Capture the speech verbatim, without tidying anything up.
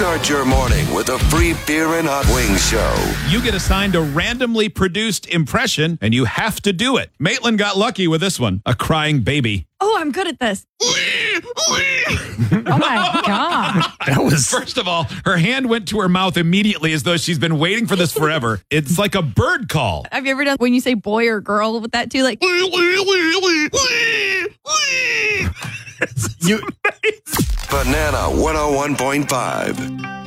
Start your morning with a free Beer and Hot Wings show. You get assigned a randomly produced impression, and you have to do it. Maitland got lucky with this one, a crying baby. Oh, I'm good at this. Oh, my God. That was... First of all, her hand went to her mouth immediately as though she's been waiting for this forever. It's like a bird call. Have you ever done when you say boy or girl with that too? Like... you... Banana one oh one point five.